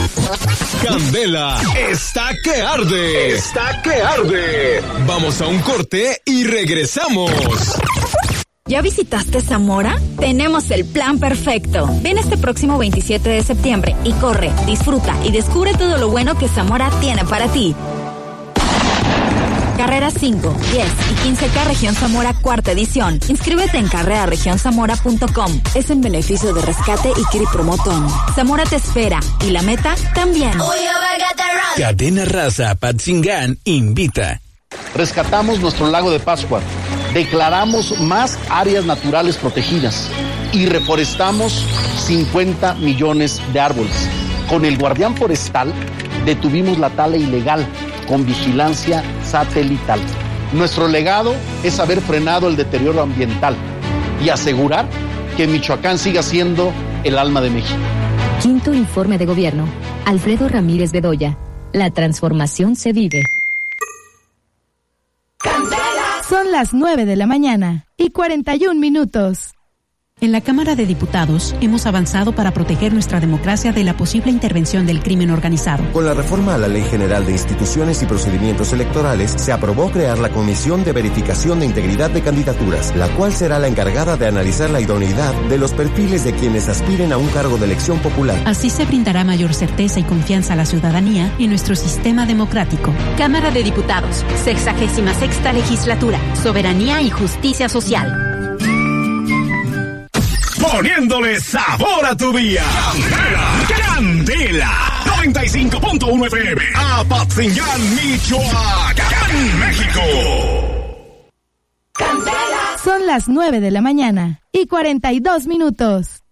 Candela está que arde. Está que arde. Vamos a un corte y regresamos. ¿Ya visitaste Zamora? Tenemos el plan perfecto. Ven este próximo 27 de septiembre y corre, disfruta y descubre todo lo bueno que Zamora tiene para ti. Carreras 5, 10 y 15K Región Zamora cuarta edición. Inscríbete en carreraregionzamora.com. Es en beneficio de Rescate y Kiri Promotón. Zamora te espera y la meta también. Cadena Raza Patzingán invita. Rescatamos nuestro lago de Pascua, declaramos más áreas naturales protegidas y reforestamos 50 millones de árboles. Con el guardián forestal detuvimos la tala ilegal con vigilancia satelital. Nuestro legado es haber frenado el deterioro ambiental y asegurar que Michoacán siga siendo el alma de México. Quinto informe de gobierno. Alfredo Ramírez Bedoya. La transformación se vive. Son las 9 de la mañana y 41 minutos. En la Cámara de Diputados hemos avanzado para proteger nuestra democracia de la posible intervención del crimen organizado. Con la reforma a la Ley General de Instituciones y Procedimientos Electorales, se aprobó crear la Comisión de Verificación de Integridad de Candidaturas, la cual será la encargada de analizar la idoneidad de los perfiles de quienes aspiren a un cargo de elección popular. Así se brindará mayor certeza y confianza a la ciudadanía en nuestro sistema democrático. Cámara de Diputados, 66ª Legislatura, Soberanía y Justicia Social. Poniéndole sabor a tu día. Candela 95.1 FM. Apatzingán, Michoacán, México. Son las 9 de la mañana y 42 minutos.